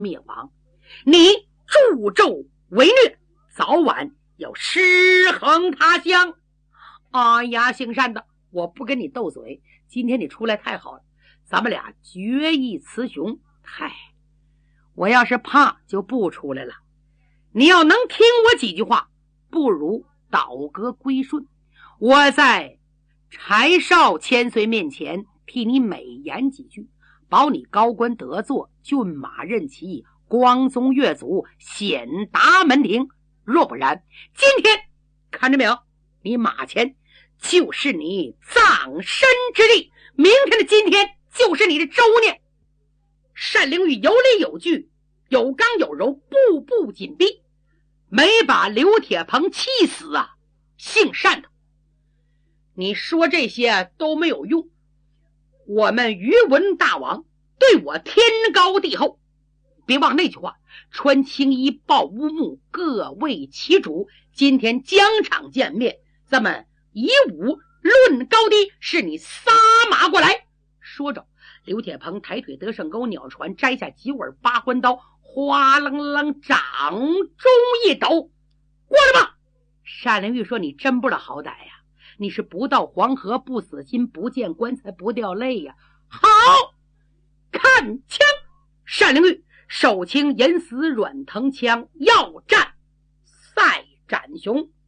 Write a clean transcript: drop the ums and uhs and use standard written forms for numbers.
灭亡。你助纣为虐，早晚要尸横他乡。哎呀，姓单的，我不跟你斗嘴，今天你出来太好了，咱们俩决一雌雄。嗨，我要是怕就不出来了。你要能听我几句话，不如倒戈归顺。我在柴少千岁面前替你美言几句，保你高官得坐，骏马任骑，光宗越祖，显达门庭。若不然，今天看着没有，你马前就是你葬身之地，明天的今天就是你的周年。单灵玉有理有据，有刚有柔，步步紧逼，没把刘铁鹏气死啊！姓单的，你说这些都没有用。我们宇文大王对我天高地厚，别忘那句话，穿青衣抱乌木，各为其主。今天疆场见面，咱们以武论高低，是你撒马过来。说着，刘铁鹏抬腿得胜钩，鸟船摘下几尾八关刀，哗楞楞掌中一抖，过来吧。单灵玉说：“你真不知道好歹呀！你是不到黄河不死心，不见棺材不掉泪呀！”好，看枪！单灵玉手擎银丝软藤枪，要战赛展雄。